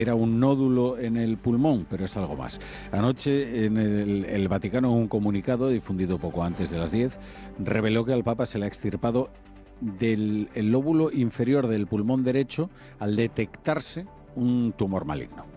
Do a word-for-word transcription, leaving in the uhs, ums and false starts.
Era un nódulo en el pulmón, pero es algo más. Anoche en el, el Vaticano, un comunicado difundido poco antes de las diez, reveló que al Papa se le ha extirpado del el lóbulo inferior del pulmón derecho al detectarse un tumor maligno.